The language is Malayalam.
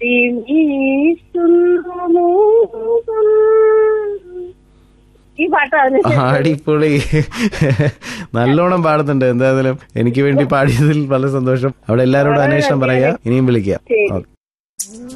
ഈ പാട്ടാണ്. അടിപൊളി, നല്ലോണം പാടുന്നുണ്ട്. എന്തായാലും എനിക്ക് വേണ്ടി പാടിയതിൽ വളരെ സന്തോഷം. അവിടെ എല്ലാവരോടും അന്വേഷണം പറയാ, ഇനിയും വിളിക്കാം.